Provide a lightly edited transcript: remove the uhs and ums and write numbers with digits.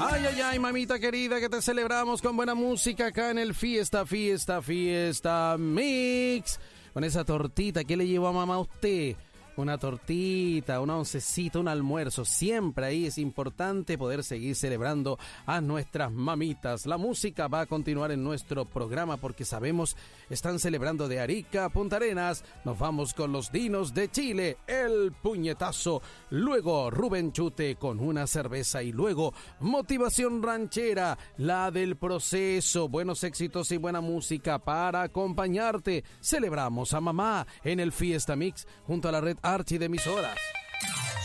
Ay, ay, ay, mamita querida, que te celebramos con buena música acá en el Fiesta Mix. Con esa tortita, ¿qué le llevó a mamá a usted? Una tortita, una oncecita, un almuerzo. Siempre ahí es importante poder seguir celebrando a nuestras mamitas. La música va a continuar en nuestro programa porque sabemos están celebrando de Arica a Punta Arenas. Nos vamos con los Dinos de Chile, El Puñetazo. Luego Rubén Chute con una cerveza y luego Motivación Ranchera, la del proceso. Buenos éxitos y buena música para acompañarte. Celebramos a mamá en el Fiesta Mix junto a la red Archi de emisoras.